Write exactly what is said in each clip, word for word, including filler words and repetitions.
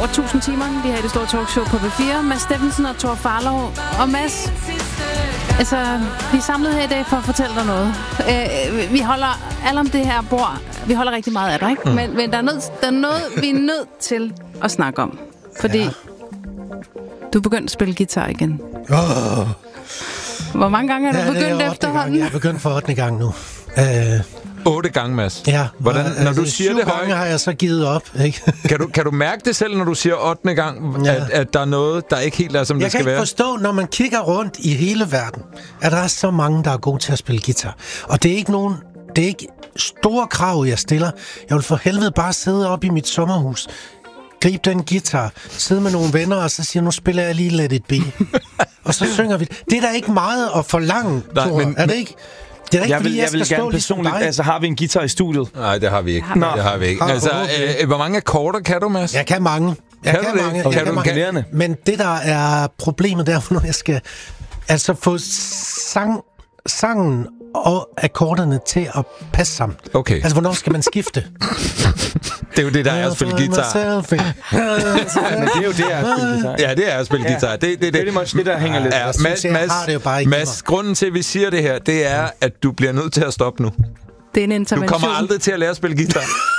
over tusind timer. Vi har det store talkshow på B fire. Mads Steffensen og Thor Farlov. Og Mads, altså, vi er samlet her i dag for at fortælle dig noget. Øh, vi holder alle om det her bord. Vi holder rigtig meget af dig, ikke? Mm. Men, men der, er noget, der er noget, vi er nødt til at snakke om. Fordi ja. du er begyndt at spille guitar igen. Oh. Hvor mange gange har ja, du begyndt efterhånden? Jeg er begyndt for ottende gang nu. Uh, Otte gange, Mads. Ja. Hvordan, når altså, du siger det højt, gange har jeg så givet op, ikke? kan, du, kan du mærke det selv, når du siger ottende gang, ja. at, at der er noget, der ikke helt er, som jeg det skal være? Jeg kan ikke forstå, når man kigger rundt i hele verden, at der er så mange, der er gode til at spille guitar. Og det er ikke nogen... Det er ikke store krav, jeg stiller. Jeg vil for helvede bare sidde op i mit sommerhus, gribe den guitar, sidde med nogle venner, og så siger nu spiller jeg lige Let It Be. Og så synger vi. Det er da ikke meget at forlange, Nej, men, er det ikke? Det er ikke, jeg fordi vil, jeg, jeg vil skal gerne personligt... Altså, har vi en guitar i studiet? Nej, det har vi ikke. Nå. Det har vi ikke. Altså, øh, hvor mange akkorder kan du, Mads? Jeg kan mange. Jeg kan, kan, kan mange. Okay. Jeg Kan kan du mange. Men det, der er problemet der, når jeg skal altså få sang, sangen og akkorderne til at passe sammen. Okay. Altså, hvornår skal man skifte? Det er jo det, der er at spille guitar. Men det er jo det, at spille guitar. Ja, det er at spille guitar. Det, det, det. det er det, det der hænger lidt. Ja, Mads, Mads, Mads, grunden til, at vi siger det her, det er, at du bliver nødt til at stoppe nu. Det er en intervention. Du kommer aldrig til at lære at spille guitar.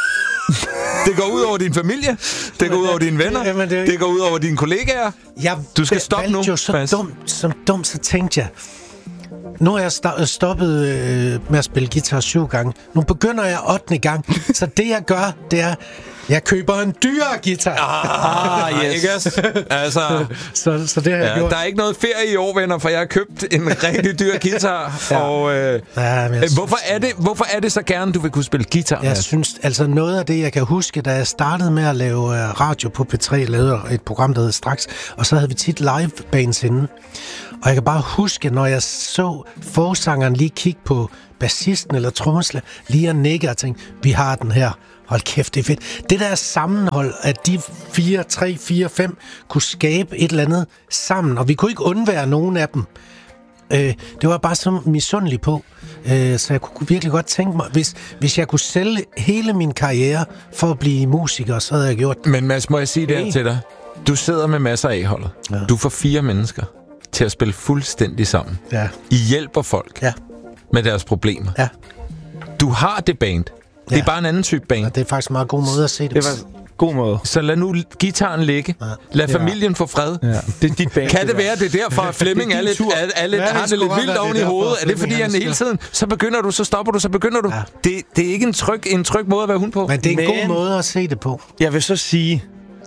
Det går ud over din familie. Det går ud over dine venner. Jamen, det, det går ud over dine kollegaer. Jeg du skal stoppe nu. Jo så dumt, som dumt, så tænkte jeg, nu har jeg st- stoppet øh, med at spille guitar syv gange. Nu begynder jeg ottende gang. Så det, jeg gør, det er, jeg køber en dyr guitar. Ah, yes. Ikke altså, så, så det har jeg ja, gjort. Der er ikke noget ferie i år, venner, for jeg har købt en rigtig dyr guitar. ja. Og øh, ja, hvorfor, er det, hvorfor er det så gerne, du vil kunne spille guitar? Jeg synes, altså noget af det, jeg kan huske, da jeg startede med at lave uh, radio på P tre, lavede et program, der hed Straks, og så havde vi tit live-bands inde. Og jeg kan bare huske, når jeg så forsangeren lige kigge på bassisten eller trommeslager, lige at nikke og tænke, vi har den her. Hold kæft, det er fedt. Det der sammenhold, at de fire, tre, fire, fem kunne skabe et eller andet sammen, og vi kunne ikke undvære nogen af dem. Øh, det var bare så misundelig på. Øh, så jeg kunne virkelig godt tænke mig, hvis, hvis jeg kunne sælge hele min karriere for at blive musiker, så havde jeg gjort det. Men Mads, må jeg sige det her til dig? Du sidder med masser af holdet. Ja. Du får fire mennesker til at spille fuldstændig sammen. Ja. I hjælper folk ja. med deres problemer. Ja. Du har det band. Det ja. er bare en anden type band. Ja, det er faktisk en meget god måde at se det. Det var god måde. Så lad nu gitaren ligge. Ja. Lad familien ja. få fred. Ja. Det er dit band. Kan det være, det er derfor, at Flemming er lidt, er, er lidt, ja, har det lidt vildt oven i hovedet? Er det fordi, han hele tiden, så begynder du, så stopper du, så begynder du? Ja. Det, det er ikke en tryg, en tryg måde at være hund på. Men det er en Men, god måde at se det på. Jeg vil så sige,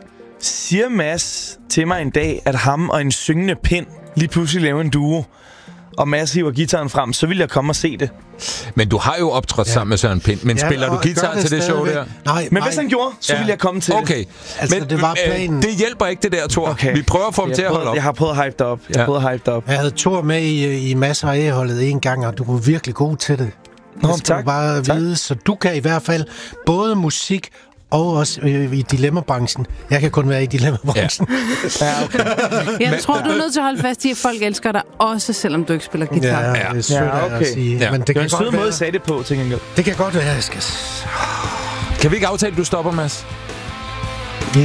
siger Mads til mig en dag, at ham og en syngende pind lige pludselig laver en duo, og Mads hiver gitaren frem, så vil jeg komme og se det. Men du har jo optrådt ja. sammen med Søren Pind. Men ja, spiller du guitar det til det show der? Nej, men hvis han gjorde, så ja. vil jeg komme til okay. det. Altså, men det var planen. Øh, det hjælper ikke det der, Thor. Okay. Vi prøver at få ham til at holde op. Jeg har prøvet at hype det op. Jeg har ja. prøvet at hype det op. Jeg havde Thor med i, i masser af A-holdet en gang, og du var virkelig god til det. Nå, det skal tak. du bare tak. vide. Så du kan i hvert fald både musik og også øh, i dilemmabranchen. Jeg kan kun være i dilemmabranchen. Ja. ja, okay. Jeg tror, du er nødt til at holde fast i, at folk elsker dig, også selvom du ikke spiller guitar. Ja, det er sødt ja, okay. at sige. Ja. Men det, det kan er en sød godt måde være, at sige det på, tænker jeg. Det kan godt være, jeg skal... Kan vi ikke aftale, at du stopper, Mads? Øh...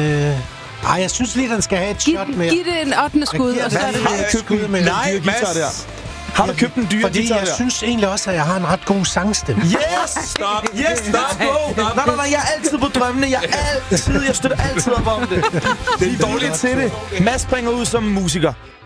Ej, jeg synes lige, den skal have et shot mere. Giv det en ottende skud, og så er det et skud med. Nej, Mads! Har du købt en dyre Fordi guitar jeg der? synes egentlig også, at jeg har en ret god sangstemme. Yes! Stop! Yes, stop! Go! Nej, nej, nej, jeg er altid på drømmene. Jeg er altid, jeg støtter altid op om det. Det er dårligt til det. Mads springer ud som musiker.